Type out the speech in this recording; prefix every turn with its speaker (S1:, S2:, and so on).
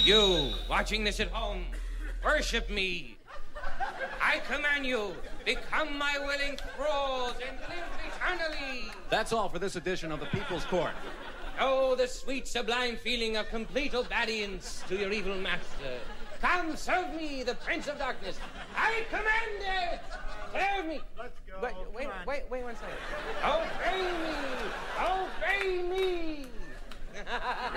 S1: You, watching this at home, worship me. I command you, become my willing thralls and live eternally.
S2: That's all for this edition of the People's Court.
S1: Oh, the sweet, sublime feeling of complete obedience to your evil master. Come, serve me, the Prince of Darkness. I command it. Serve me.
S3: Let's go.
S1: Wait 1 second. Obey me. Obey me.